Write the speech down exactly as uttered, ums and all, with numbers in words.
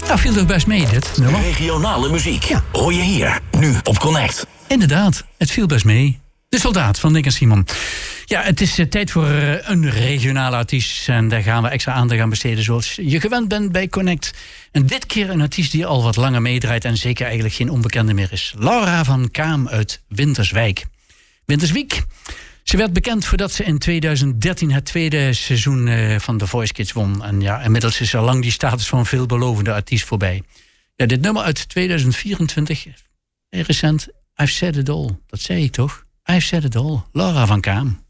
Nou, viel toch best mee, dit nummer. Regionale muziek. Ja. Hoor je hier, nu op Connect. Inderdaad, het viel best mee. De Soldaat van Nick en Simon. Ja, het is uh, tijd voor uh, een regionale artiest. En daar gaan we extra aandacht aan besteden zoals je gewend bent bij Connect. En dit keer een artiest die al wat langer meedraait en zeker eigenlijk geen onbekende meer is. Laura van Kaam uit Winterswijk. Winterswijk. Ze werd bekend voordat ze in tweeduizend dertien het tweede seizoen uh, van The Voice Kids won. En ja, inmiddels is al lang die status van veelbelovende artiest voorbij. Ja, dit nummer uit tweeduizend vierentwintig, recent, I've Said It All. Dat zei ik toch? I've Said It All. Laura van Kaam.